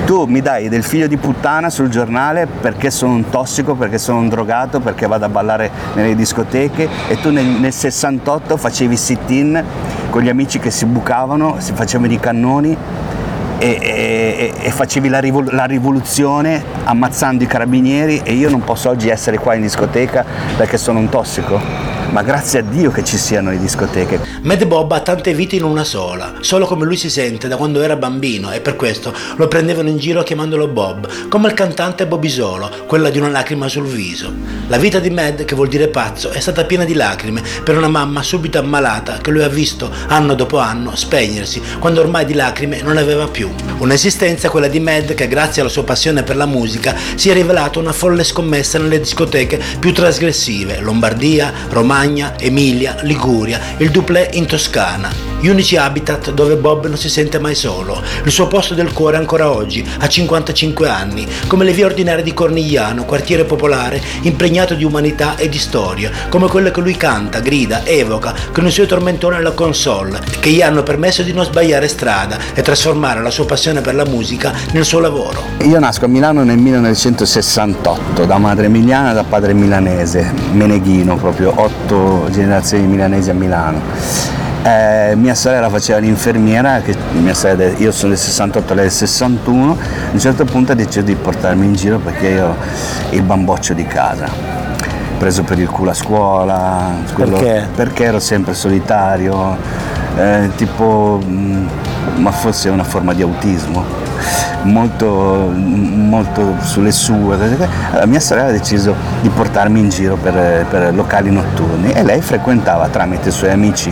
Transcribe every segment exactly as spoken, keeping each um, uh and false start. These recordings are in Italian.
Tu mi dai del figlio di puttana sul giornale perché sono un tossico, perché sono un drogato, perché vado a ballare nelle discoteche, e tu nel, nel sessantotto facevi sit-in con gli amici che si bucavano, si facevano i cannoni e, e, e facevi la, rivol- la rivoluzione ammazzando i carabinieri, e io non posso oggi essere qua in discoteca perché sono un tossico? Ma grazie a Dio che ci siano le discoteche. Mad Bob ha tante vite in una sola, solo come lui si sente da quando era bambino, e per questo lo prendevano in giro chiamandolo Bob, come il cantante Bobisolo, quella di una lacrima sul viso. La vita di Mad, che vuol dire pazzo, è stata piena di lacrime per una mamma subito ammalata che lui ha visto anno dopo anno spegnersi quando ormai di lacrime non ne aveva più. Un'esistenza, quella di Mad, che grazie alla sua passione per la musica si è rivelata una folle scommessa nelle discoteche più trasgressive: Lombardia, Romagna, Emilia, Liguria, il duplè in Toscana, gli unici habitat dove Bob non si sente mai solo, il suo posto del cuore ancora oggi, a cinquantacinque anni, come le vie ordinarie di Cornigliano, quartiere popolare impregnato di umanità e di storia, come quelle che lui canta, grida, evoca con i suoi tormentori alla console, che gli hanno permesso di non sbagliare strada e trasformare la sua passione per la musica nel suo lavoro. Io nasco a Milano nel millenovecentosessantotto, da madre emiliana e da padre milanese, meneghino proprio, otto generazioni milanesi a Milano. Eh, mia sorella faceva l'infermiera, che mia sorella, io sono del sessantotto, lei del sessantuno. A un certo punto ha deciso di portarmi in giro perché io il bamboccio di casa, preso per il culo a scuola, quello, perché? perché ero sempre solitario, eh, tipo, mh, ma forse è una forma di autismo. Molto, molto sulle sue. Allora, mia sorella ha deciso di portarmi in giro per, per locali notturni, e lei frequentava tramite i suoi amici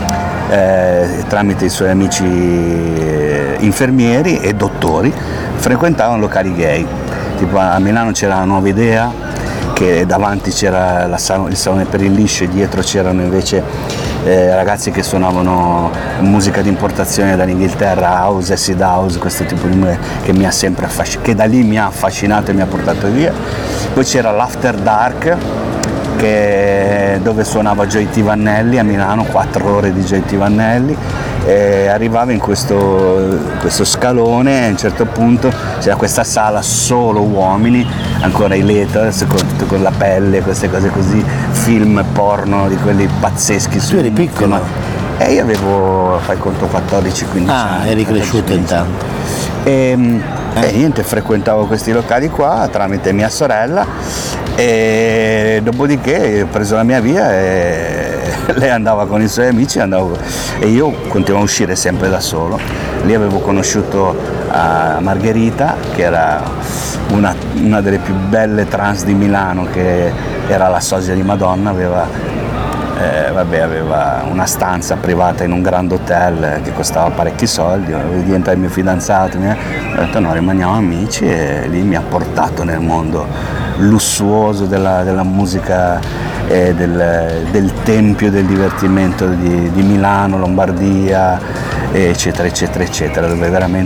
eh, tramite i suoi amici eh, infermieri e dottori, frequentavano locali gay. Tipo a Milano c'era la Nuova Idea, che davanti c'era la, il salone per il liscio e dietro c'erano invece eh, ragazzi che suonavano musica di importazione dall'Inghilterra, house, acid house, questo tipo di musica che mi ha sempre affascinato, che da lì mi ha affascinato e mi ha portato via. Poi c'era l'After Dark, che, dove suonava Joy T. Vannelli a Milano, quattro ore di Joy T. Vannelli. E arrivava in questo, questo scalone, e a un certo punto c'era questa sala solo uomini, ancora i Letters con, con la pelle, queste cose così, film porno di quelli pazzeschi. Tu eri piccolo? E io avevo, fai conto, quattordici quindici ah, anni. eri cresciuto intanto. E, e niente, frequentavo questi locali qua tramite mia sorella, e dopodiché ho preso la mia via e lei andava con i suoi amici, andavo, e io continuavo a uscire sempre da solo. Lì avevo conosciuto uh, Margherita, che era una, una delle più belle trans di Milano, che era la sosia di Madonna, aveva, eh, vabbè, aveva una stanza privata in un grand hotel che costava parecchi soldi, volevo diventare il mio fidanzato, mi ha detto no, rimaniamo amici, e lì mi ha portato nel mondo lussuoso della, della musica e del, del tempio del divertimento di, di Milano, Lombardia, eccetera eccetera eccetera, dove veramente